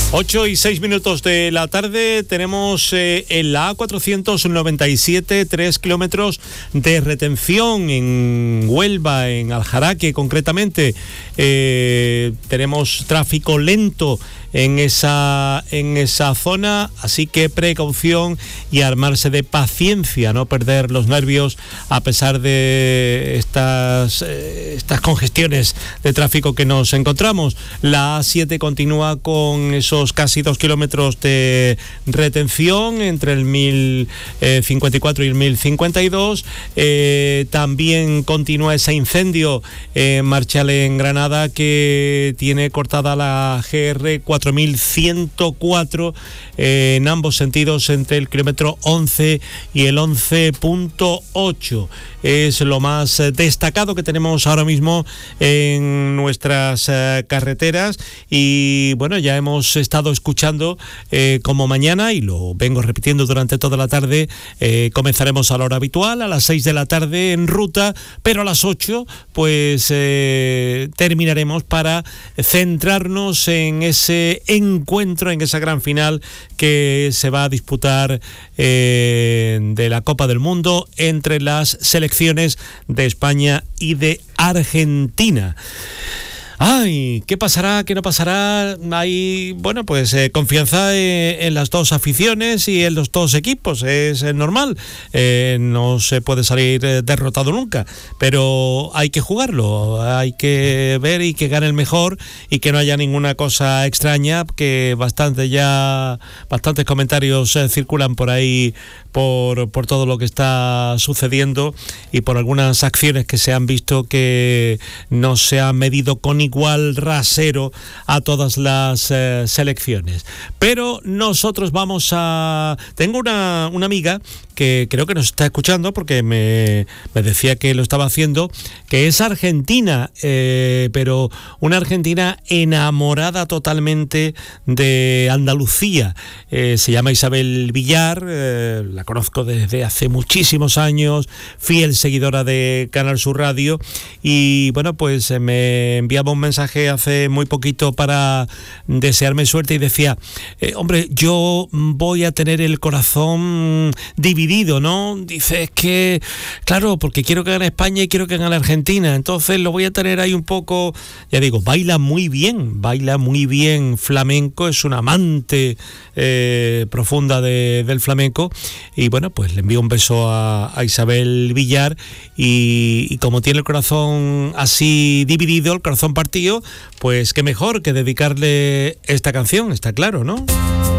8:06 de la tarde. Tenemos en la A497 3 kilómetros de retención en Huelva, en Aljaraque concretamente. Tenemos tráfico lento en esa zona, así que precaución y armarse de paciencia, no perder los nervios a pesar de estas congestiones de tráfico que nos encontramos. La A7 continúa con esos casi 2 kilómetros de retención entre el 1054 y el 1052. También continúa ese incendio en Marchal, en Granada, que tiene cortada la GR 4104 en ambos sentidos entre el kilómetro 11 y el 11.8. Es lo más destacado que tenemos ahora mismo en nuestras carreteras. Y bueno, ya hemos estado escuchando como mañana, y lo vengo repitiendo durante toda la tarde, comenzaremos a la hora habitual, a las 6 de la tarde en ruta, pero a las 8 pues terminaremos para centrarnos en ese encuentro, en esa gran final que se va a disputar de la Copa del Mundo entre las selecciones de España y de Argentina. Ay, ¿qué pasará? ¿Qué no pasará? Hay, bueno, pues confianza en las dos aficiones y en los dos equipos, es normal. No se puede salir derrotado nunca, pero hay que jugarlo, hay que ver y que gane el mejor y que no haya ninguna cosa extraña, que bastantes comentarios circulan por ahí por todo lo que está sucediendo y por algunas acciones que se han visto que no se han medido con igual rasero a todas las selecciones. Pero nosotros vamos a... Tengo una amiga que creo que nos está escuchando, porque me decía que lo estaba haciendo, que es argentina, pero una argentina enamorada totalmente de Andalucía. Se llama Isabel Villar, la conozco desde hace muchísimos años, fiel seguidora de Canal Sur Radio, y bueno, pues me enviaba un mensaje hace muy poquito para desearme suerte y decía, hombre, yo voy a tener el corazón dividido, ¿no? Dice, es que, claro, porque quiero que gane España y quiero que gane Argentina, entonces lo voy a tener ahí un poco, ya digo, baila muy bien flamenco, es una amante profunda del flamenco, y bueno, pues le envío un beso a Isabel Villar, y como tiene el corazón así dividido, el corazón partido, pues qué mejor que dedicarle esta canción, está claro, ¿no?